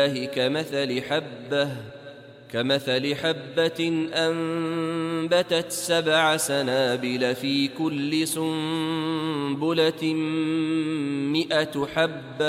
كمثل حبة أنبتت 7 سنابل في كل سنبلة 100 حبة